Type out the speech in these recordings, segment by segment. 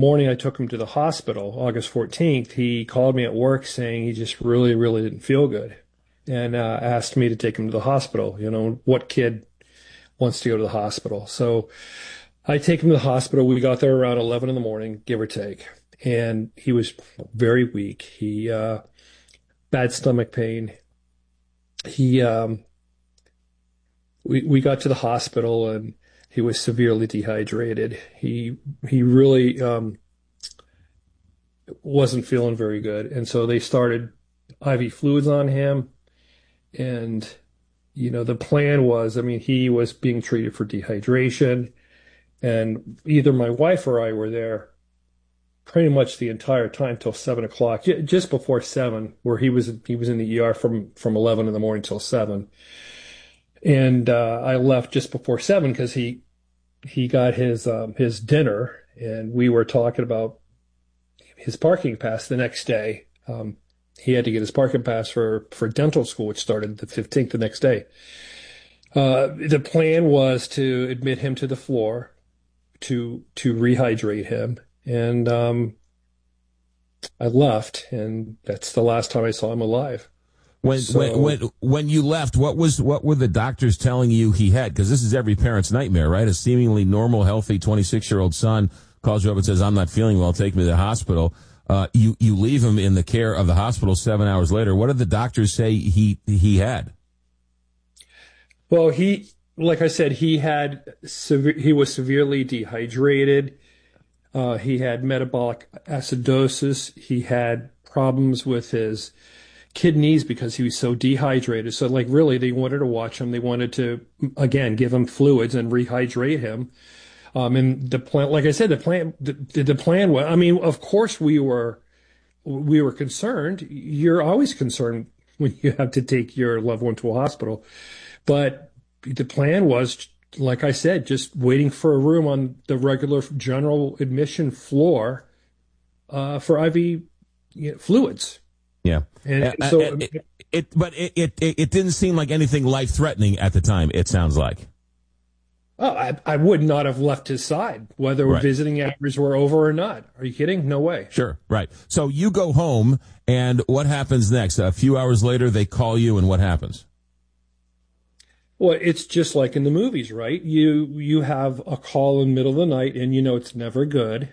morning I took him to the hospital, August 14th, he called me at work saying he just really, really didn't feel good and asked me to take him to the hospital. You know, what kid wants to go to the hospital? So I take him to the hospital. We got there around 11 in the morning, give or take. And he was very weak. He, bad stomach pain. He, we got to the hospital and he was severely dehydrated. He really, wasn't feeling very good. And so they started IV fluids on him. And, you know, the plan was, I mean, he was being treated for dehydration. And either my wife or I were there pretty much the entire time till 7 o'clock, just before 7, where he was in the ER from 11 in the morning till 7. And I left just before 7 because he got his dinner, and we were talking about his parking pass the next day. He had to get his parking pass for dental school, which started the 15th the next day. The plan was to admit him to the floor to rehydrate him. And I left, and that's the last time I saw him alive. When you left, what were the doctors telling you he had? Because this is every parent's nightmare, right? A seemingly normal, healthy 26-year-old son calls you up and says, "I'm not feeling well. Take me to the hospital." You leave him in the care of the hospital 7 hours later. What did the doctors say he had? Well, like I said, he was severely dehydrated. He had metabolic acidosis. He had problems with his kidneys because he was so dehydrated. So, like, really, they wanted to watch him. They wanted to, again, give him fluids and rehydrate him. And the plan, like I said, the plan was, I mean, of course we were concerned. You're always concerned when you have to take your loved one to a hospital. But the plan was, like I said, just waiting for a room on the regular general admission floor for IV fluids. Yeah. And so it didn't seem like anything life-threatening at the time, it sounds like. Oh, I would not have left his side, whether Right. visiting hours were over or not. Are you kidding? No way. Sure, right. So you go home, and what happens next? A few hours later, they call you, and what happens? Well, it's just like in the movies, right? You have a call in the middle of the night, and you know it's never good.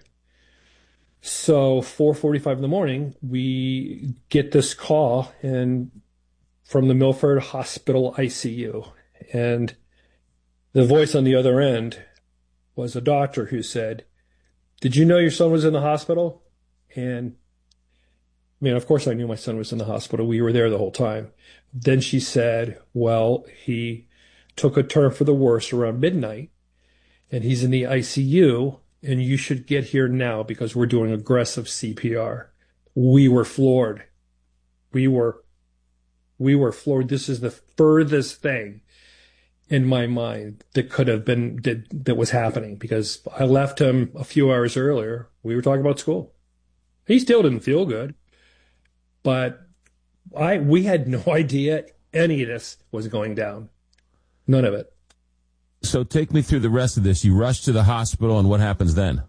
So 4:45 in the morning, we get this call and from the Milford Hospital ICU, and the voice on the other end was a doctor who said, "Did you know your son was in the hospital?" And I mean, of course I knew my son was in the hospital. We were there the whole time. Then she said, "Well, he took a turn for the worse around midnight, and he's in the ICU, and you should get here now because we're doing aggressive CPR." We were floored. We were floored. This is the furthest thing in my mind that could have been that was happening, because I left him a few hours earlier. We were talking about school. He still didn't feel good, but we had no idea any of this was going down. None of it. So take me through the rest of this. You rush to the hospital, and what happens then?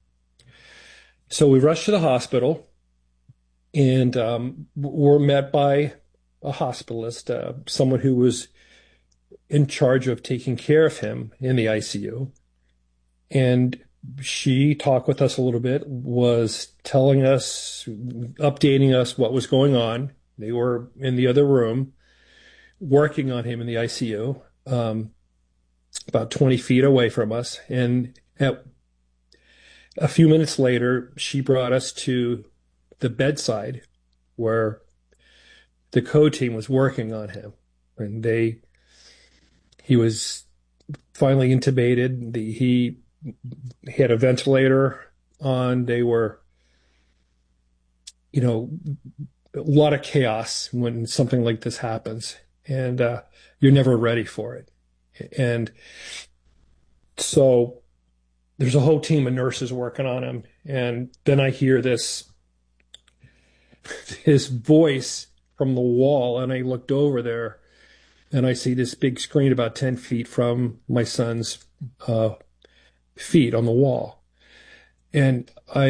So we rushed to the hospital, and were met by a hospitalist, someone who was in charge of taking care of him in the ICU. And she talked with us a little bit, was telling us, updating us what was going on. They were in the other room working on him in the ICU, about 20 feet away from us. And a few minutes later, she brought us to the bedside where the code team was working on him. And he was finally intubated. He had a ventilator on. They were, a lot of chaos when something like this happens, and you're never ready for it. And so there's a whole team of nurses working on him. And then I hear this voice from the wall, and I looked over there, and I see this big screen about 10 feet from my son's feet on the wall. And